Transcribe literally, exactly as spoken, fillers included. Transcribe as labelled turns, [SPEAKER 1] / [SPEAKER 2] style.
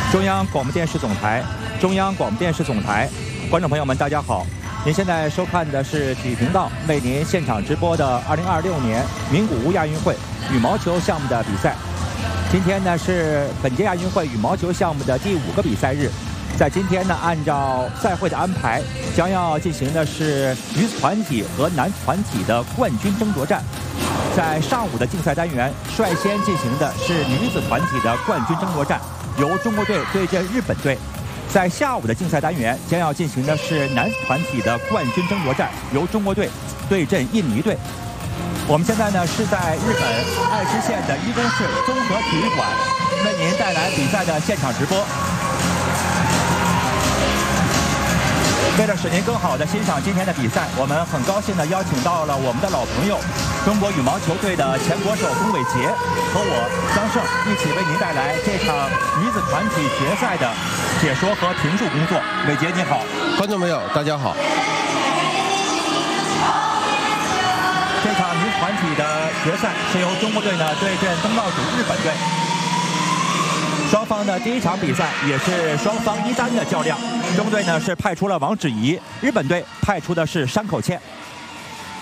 [SPEAKER 1] 中央广播电视总台，中央广播电视总台，观众朋友们，大家好！您现在收看的是体育频道为您现场直播的二零二六年名古屋亚运会羽毛球项目的比赛。今天呢是本届亚运会羽毛球项目的第五个比赛日，在今天呢，按照赛会的安排，将要进行的是女子团体和男子团体的冠军争夺战。在上午的竞赛单元，率先进行的是女子团体的冠军争夺战。由中国队对阵日本队，在下午的竞赛单元将要进行的是男子团体的冠军争夺战，由中国队对阵印尼队。我们现在呢是在日本爱知县的伊宫市综合体育馆，为您带来比赛的现场直播。为了使您更好地欣赏今天的比赛，我们很高兴地邀请到了我们的老朋友，中国羽毛球队的前国手龚伟杰和我张胜一起为您带来这场女子团体决赛的解说和评述工作。伟杰你好，
[SPEAKER 2] 观众朋友大家好。
[SPEAKER 1] 这场女子团体的决赛是由中国队呢对阵东道主日本队。双方的第一场比赛也是双方一单的较量，中国队呢是派出了王芷怡，日本队派出的是山口茜。